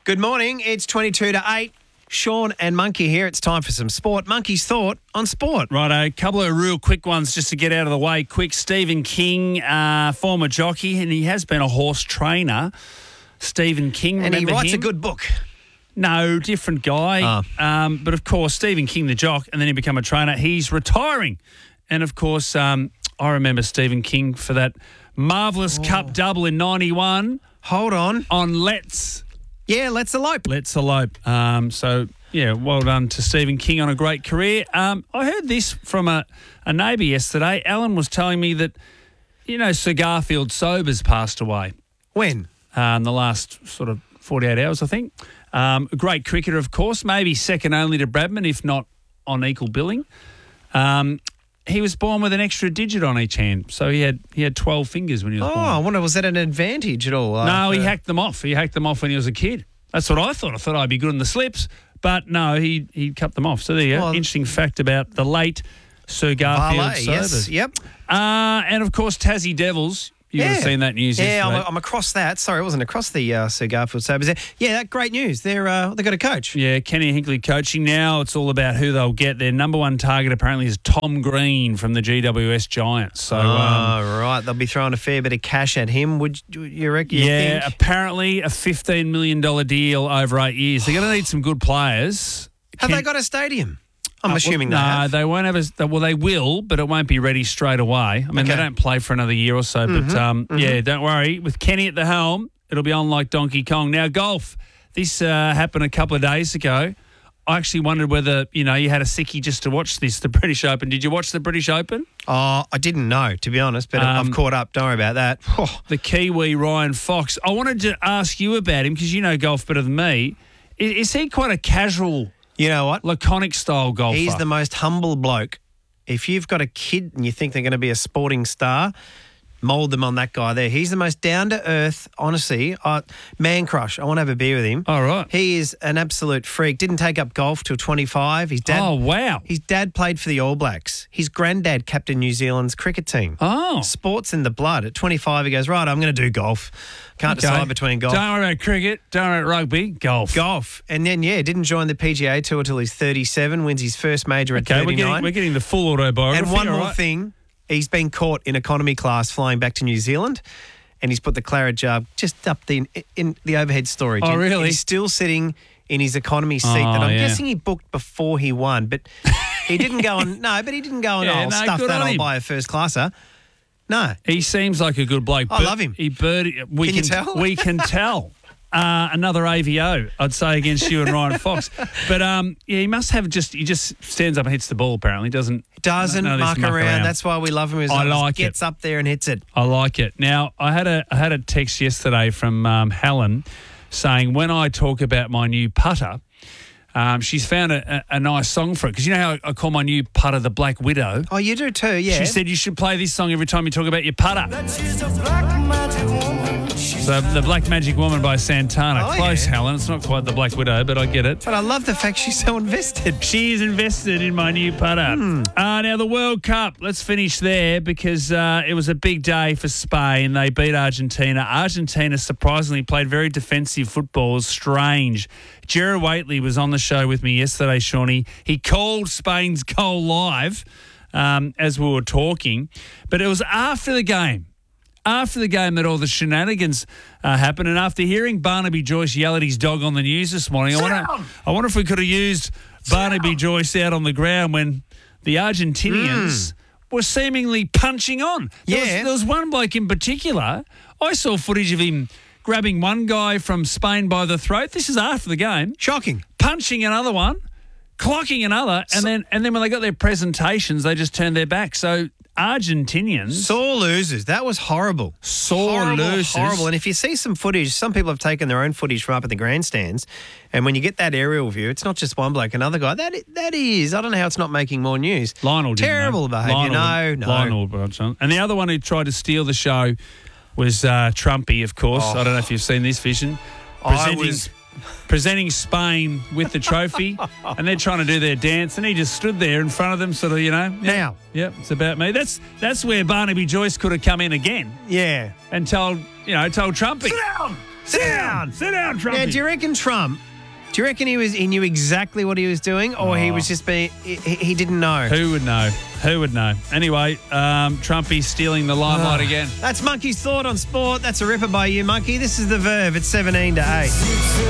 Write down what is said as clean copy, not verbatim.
Good morning. It's 22 to 8. Sean and Monkey here. It's time for some sport. Monkey's thought on sport. Righto, a couple of real quick ones just to get out of the way quick. Stephen King, former jockey, and he has been a horse trainer. Stephen King, And he writes him? a good book. No, different guy. But of course, Stephen King, the jock, and then he became a trainer. He's retiring. And of course, I remember Stephen King for that marvellous Cup double in 91 Hold on. on Let's Let's elope. Elope. Well done to Stephen King on a great career. I heard this from a neighbour yesterday. Alan was telling me that, Sir Garfield Sobers passed away When? in the last sort of 48 hours, I think. A great cricketer, of course, maybe second only to Bradman, if not on equal billing. He was born with an extra digit on each hand, so he had 12 fingers when he was born. I wonder, was that an advantage at all? No, he hacked them off. He hacked them off when he was a kid. That's what I thought. I thought I'd be good in the slips, but no, he cut them off. So there you go. Interesting fact about the late Sir Garfield Sobers. Yes, yep. And of course, Tassie Devils. You would have seen that news yesterday. Yeah, I'm across that. Sorry, I wasn't across the Sir Garfield Sobers. Yeah, that great news. They got a coach. Yeah, Kenny Hinkley coaching now. It's all about who they'll get. Their number one target apparently is Tom Green from the GWS Giants. So, right. They'll be throwing a fair bit of cash at him. Would you reckon? Yeah, apparently a $15 million deal over 8 years. They're going to need some good players. Have they got a stadium? I'm assuming they have. No, they won't have they will, but it won't be ready straight away. I mean, they don't play for another year or so, but don't worry. With Kenny at the helm, it'll be on like Donkey Kong. Now, golf. This happened a couple of days ago. I actually wondered whether, you had a sickie just to watch the British Open. Did you watch the British Open? Oh, I didn't know, to be honest, but I've caught up. Don't worry about that. The Kiwi, Ryan Fox. I wanted to ask you about him because you know golf better than me. Is he quite a casual... You know what? Laconic style golfer. He's the most humble bloke. If you've got a kid and you think they're going to be a sporting star, mould them on that guy there. He's the most down-to-earth, honestly, man crush. I want to have a beer with him. All right. He is an absolute freak. Didn't take up golf till 25. His dad. Oh, wow. His dad played for the All Blacks. His granddad captained New Zealand's cricket team. Oh. Sports in the blood. At 25, he goes, right, I'm going to do golf. Can't decide between golf. Don't worry about cricket. Don't worry about rugby. Golf. And then, didn't join the PGA Tour till he's 37, wins his first major at 39. We're getting the full autobiography. And one more thing. He's been caught in economy class flying back to New Zealand, and he's put the claret jar just up in the overhead storage. Oh, really? He's still sitting in his economy seat that I'm guessing he booked before he won, but he didn't go on. No, but he didn't go on. Stuff that. I'll buy a first classer. No, he seems like a good bloke. I love him. Can you tell? We can tell. Another AVO, I'd say, against you and Ryan Fox. But he must have he just stands up and hits the ball. Apparently, doesn't muck around. That's why we love him. I like it. Gets up there and hits it. I like it. Now, I had a text yesterday from Helen saying when I talk about my new putter. She's found a nice song for it because you know how I call my new putter the Black Widow. Oh, you do too, yeah. She said you should play this song every time you talk about your putter. So the Black Magic Woman by Santana. Close, Helen. It's not quite the Black Widow, but I get it. But I love the fact she's so invested. She is invested in my new putter. Now, the World Cup. Let's finish there because it was a big day for Spain. They beat Argentina. Argentina surprisingly played very defensive football. It was strange. Gerard Whateley was on the show with me yesterday, Shawnee. He called Spain's goal live as we were talking. But it was after the game that all the shenanigans happened. And after hearing Barnaby Joyce yell at his dog on the news this morning, I wonder if we could have used Barnaby Joyce out on the ground when the Argentinians were seemingly punching on. There was one bloke in particular. I saw footage of him grabbing one guy from Spain by the throat. This is after the game. Shocking. Punching another one, clocking another, and then when they got their presentations, they just turned their back. So Argentinians... Sore losers. That was horrible. Losers. Horrible. And if you see some footage, some people have taken their own footage from up at the grandstands, and when you get that aerial view, it's not just one bloke, another guy. That is, I don't know how it's not making more news. Lionel didn't Terrible behaviour. No. Lionel. And the other one who tried to steal the show was Trumpy, of course. I don't know if you've seen this vision. Presenting Spain with the trophy, and they're trying to do their dance, and he just stood there in front of them, sort of, Now. Yep, it's about me. That's where Barnaby Joyce could have come in again. Yeah. And told Trumpy. Sit down. down. Sit down, Trumpy. Now, do you reckon Trump? Do you reckon he knew exactly what he was doing, or he was just he didn't know? Who would know? Who would know? Anyway, Trumpy's stealing the limelight again. That's Monkey's thought on sport. That's a ripper by you, Monkey. This is The Verve at 17 to 8.